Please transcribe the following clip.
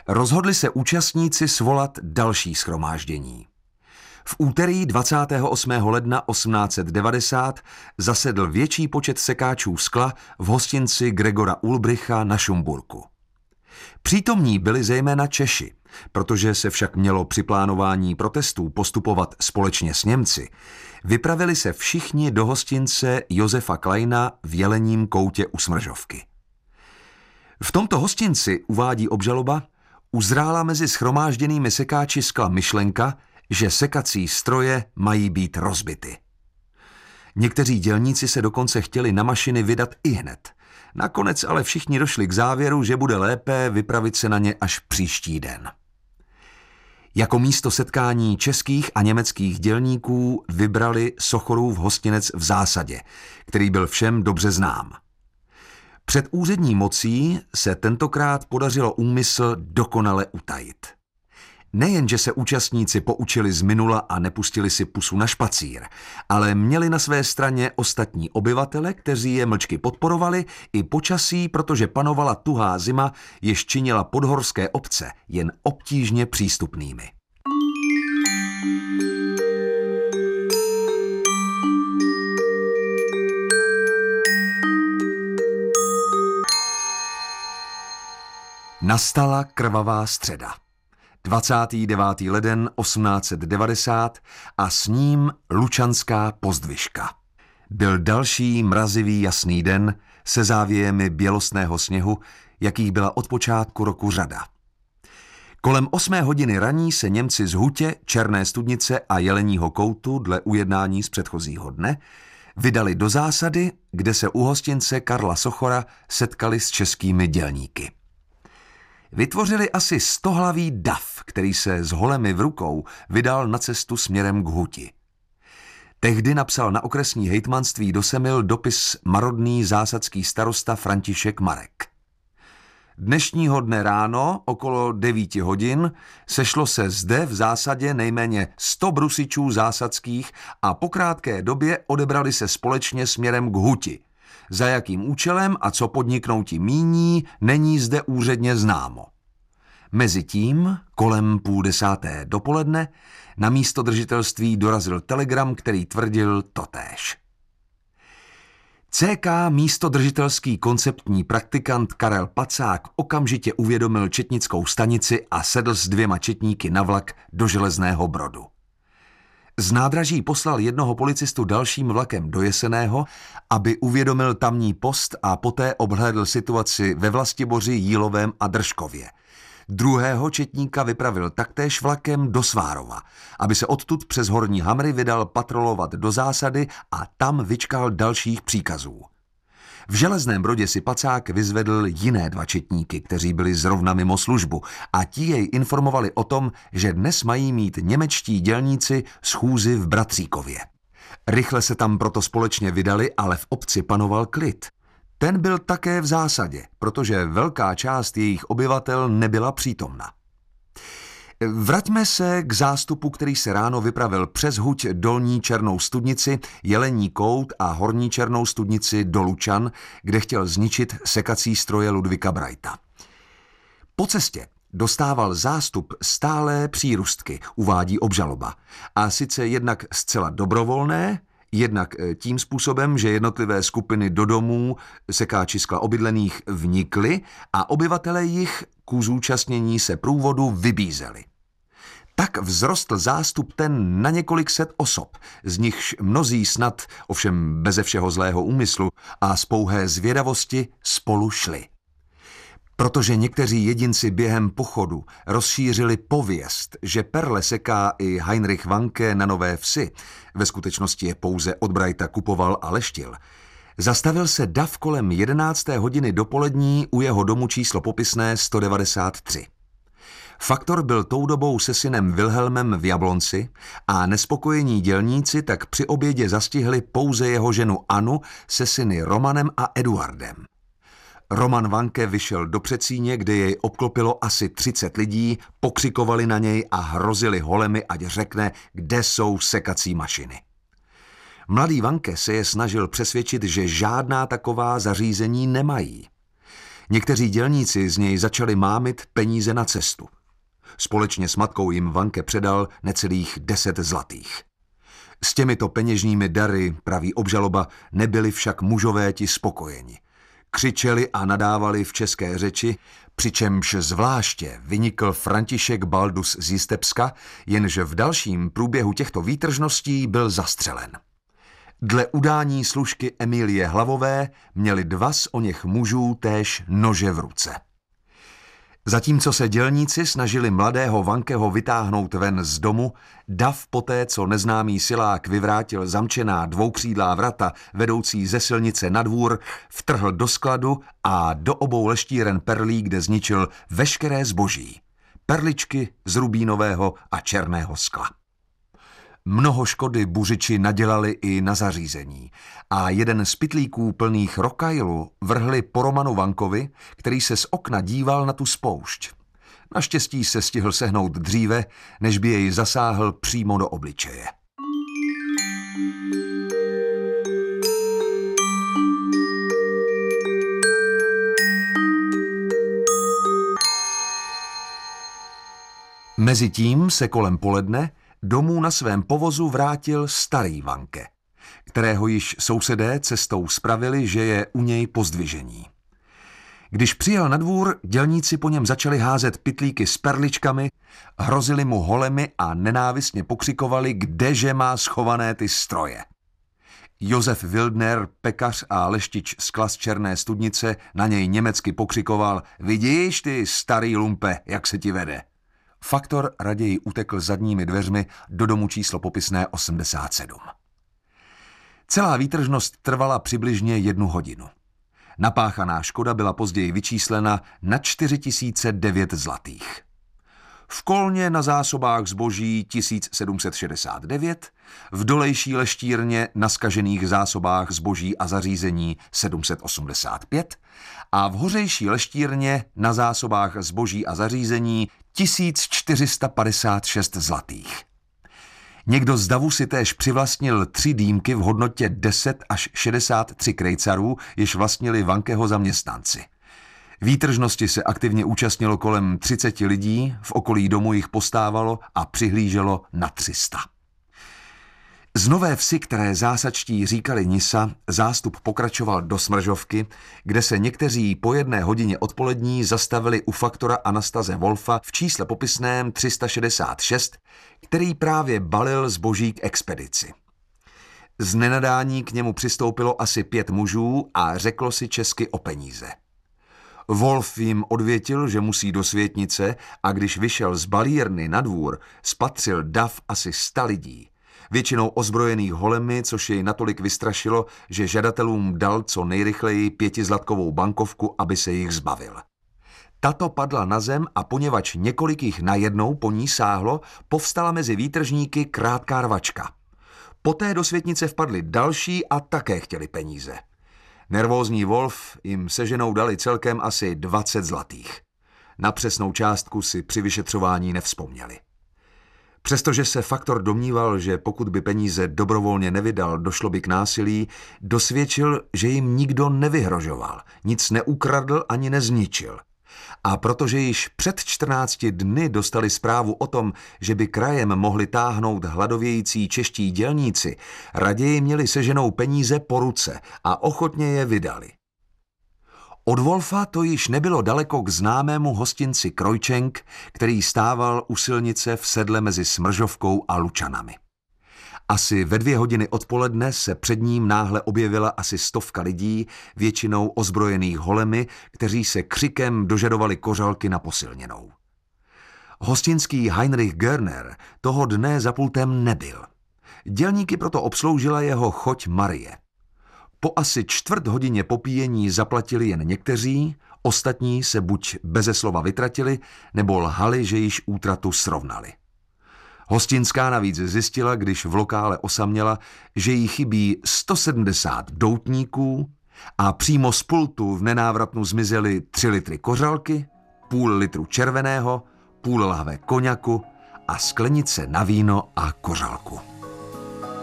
Rozhodli se účastníci svolat další shromáždění. V úterý 28. ledna 1890 zasedl větší počet sekáčů skla v hostinci Gregora Ulbricha na Šumburku. Přítomní byli zejména Češi, protože se však mělo při plánování protestů postupovat společně s Němci. Vypravili se všichni do hostince Josefa Kleina v Jelením koutě u Smržovky. V tomto hostinci, uvádí obžaloba, uzrála mezi shromážděnými sekáči skla myšlenka, že sekací stroje mají být rozbity. Někteří dělníci se dokonce chtěli na mašiny vydat ihned. Nakonec ale všichni došli k závěru, že bude lépe vypravit se na ně až příští den. Jako místo setkání českých a německých dělníků vybrali Sochorův hostinec v Zásadě, který byl všem dobře znám. Před úřední mocí se tentokrát podařilo úmysl dokonale utajit. Nejen, že se účastníci poučili z minula a nepustili si pusu na špacír, ale měli na své straně ostatní obyvatele, kteří je mlčky podporovali, i počasí, protože panovala tuhá zima, jež činila podhorské obce jen obtížně přístupnými. Nastala krvavá středa. 29. leden 1890 a s ním Lučanská pozdvižka. Byl další mrazivý jasný den se závějemi bělostného sněhu, jakých byla od počátku roku řada. Kolem 8 hodiny raní se Němci z Hutě, Černé Studnice a Jeleního koutu dle ujednání z předchozího dne vydali do Zásady, kde se u hostince Karla Sochora setkali s českými dělníky. Vytvořili asi 100hlavý dav, který se s holemi v rukou vydal na cestu směrem k Huti. Tehdy napsal na okresní hejtmanství do Semil dopis marodný zásadský starosta František Marek. Dnešního dne ráno, okolo 9 hodin, sešlo se zde v Zásadě nejméně 100 brusičů zásadských a po krátké době odebrali se společně směrem k Huti. Za jakým účelem a co podniknouti míní, není zde úředně známo. Mezitím, kolem 9:30 dopoledne, na místo držitelství dorazil telegram, který tvrdil totéž. CK místodržitelský konceptní praktikant Karel Pacák okamžitě uvědomil četnickou stanici a sedl s 2 četníky na vlak do Železného Brodu. Z nádraží poslal jednoho policistu dalším vlakem do Jeseného, aby uvědomil tamní post a poté obhlédl situaci ve Vlastiboři, Jílovém a Držkově. Druhého četníka vypravil taktéž vlakem do Svárova, aby se odtud přes Horní Hamry vydal patrolovat do Zásady a tam vyčkal dalších příkazů. V Železném Brodě si Pacák vyzvedl jiné 2 četníky, kteří byli zrovna mimo službu, a ti jej informovali o tom, že dnes mají mít němečtí dělníci schůzi v Bratříkově. Rychle se tam proto společně vydali, ale v obci panoval klid. Ten byl také v Zásadě, protože velká část jejich obyvatel nebyla přítomna. Vraťme se k zástupu, který se ráno vypravil přes Huť, Dolní Černou Studnici, Jelení kout a Horní Černou Studnici do Lučan, kde chtěl zničit sekací stroje Ludvíka Brajta. Po cestě dostával zástup stálé přírůstky, uvádí obžaloba, a sice jednak zcela dobrovolné, jednak tím způsobem, že jednotlivé skupiny do domů sekáči skla obydlených vnikly a obyvatelé jich k zúčastnění se průvodu vybízeli. Tak vzrostl zástup ten na několik set osob, z nichž mnozí snad, ovšem beze všeho zlého úmyslu a z pouhé zvědavosti spolu šli. Protože někteří jedinci během pochodu rozšířili pověst, že Perle seká i Heinrich Vanke na Nové Vsi, ve skutečnosti je pouze od Brajta kupoval a leštil, zastavil se dav kolem 11. hodiny dopolední u jeho domu číslo popisné 193. Faktor byl tou dobou se synem Vilhelmem v Jablonci a nespokojení dělníci tak při obědě zastihli pouze jeho ženu Anu se syny Romanem a Eduardem. Roman Vanke vyšel do předsíně, kde jej obklopilo asi 30 lidí, pokřikovali na něj a hrozili holemi, ať řekne, kde jsou sekací mašiny. Mladý Vanke se je snažil přesvědčit, že žádná taková zařízení nemají. Někteří dělníci z něj začali mámit peníze na cestu. Společně s matkou jim Vanke předal necelých 10 zlatých. S těmito peněžními dary, praví obžaloba, nebyli však mužové ti spokojeni. Křičeli a nadávali v české řeči, přičemž zvláště vynikl František Baldus z Jistebska, jenže v dalším průběhu těchto výtržností byl zastřelen. Dle udání služky Emilie Hlavové měli 2 z oněch mužů též nože v ruce. Zatímco se dělníci snažili mladého Vankeho vytáhnout ven z domu, dav poté, co neznámý silák vyvrátil zamčená dvoukřídlá vrata vedoucí ze silnice na dvůr, vtrhl do skladu a do obou leštíren perlí, kde zničil veškeré zboží. Perličky z rubínového a černého skla. Mnoho škody buřiči nadělali i na zařízení a jeden z pytlíků plných rokajlu vrhli po Romanu Vankovi, který se z okna díval na tu spoušť. Naštěstí se stihl sehnout dříve, než by jej zasáhl přímo do obličeje. Mezitím se kolem poledne domů na svém povozu vrátil starý Vanke, kterého již sousedé cestou spravili, že je u něj pozdvižení. Když přijel na dvůr, dělníci po něm začali házet pytlíky s perličkami, hrozili mu holemi a nenávistně pokřikovali, kdeže má schované ty stroje. Josef Wildner, pekař a leštič z Klas Černé Studnice, na něj německy pokřikoval: "Vidíš ty, starý lumpe, jak se ti vede?" Faktor raději utekl zadními dveřmi do domu číslo popisné 87. Celá výtržnost trvala přibližně 1 hodinu. Napáchaná škoda byla později vyčíslena na 4009 zlatých. V Kolně na zásobách zboží 1769, v dolejší leštírně na zkažených zásobách zboží a zařízení 785 a v hořejší leštírně na zásobách zboží a zařízení 1456 zlatých. Někdo z davu si též přivlastnil 3 dýmky v hodnotě 10 až 63 krejcarů, jež vlastnili Vankeho zaměstnanci. Výtržnosti se aktivně účastnilo kolem 30 lidí, v okolí domu jich postávalo a přihlíželo na 300. Z Nové Vsi, které zásačtí říkali Nisa, zástup pokračoval do Smržovky, kde se někteří po 1 hodině odpolední zastavili u faktora Anastaze Wolfa v čísle popisném 366, který právě balil zboží k expedici. Z nenadání k němu přistoupilo asi 5 mužů a řeklo si česky o peníze. Wolf jim odvětil, že musí do Světnice, a když vyšel z balírny na dvůr, spatřil dav asi 100 lidí. Většinou ozbrojených holemi, což jej natolik vystrašilo, že žadatelům dal co nejrychleji 5zlatkovou bankovku, aby se jich zbavil. Tato padla na zem a poněvadž několik jich najednou po ní sáhlo, povstala mezi výtržníky krátká rvačka. Poté do Světnice vpadli další a také chtěli peníze. Nervózní Wolf jim se ženou dali celkem asi 20 zlatých. Na přesnou částku si při vyšetřování nevzpomněli. Přestože se faktor domníval, že pokud by peníze dobrovolně nevydal, došlo by k násilí, dosvědčil, že jim nikdo nevyhrožoval, nic neukradl ani nezničil. A protože již před 14 dny dostali zprávu o tom, že by krajem mohli táhnout hladovějící čeští dělníci, raději měli se ženou peníze po ruce a ochotně je vydali. Od Wolfa to již nebylo daleko k známému hostinci Krojčenk, který stával u silnice v sedle mezi Smržovkou a Lučanami. Asi ve 2 hodiny odpoledne se před ním náhle objevila asi 100 lidí, většinou ozbrojených holemi, kteří se křikem dožadovali kořalky na posilněnou. Hostinský Heinrich Görner toho dne za pultem nebyl. Dělníky proto obsloužila jeho choť Marie. Po asi 1/4 hodině popíjení zaplatili jen někteří, ostatní se buď beze slova vytratili, nebo lhali, že již útratu srovnali. Hostinská navíc zjistila, když v lokále osaměla, že jí chybí 170 doutníků a přímo z pultu v nenávratnu zmizely 3 litry kořalky, půl litru červeného, půl lahve koňaku a sklenice na víno a kořalku.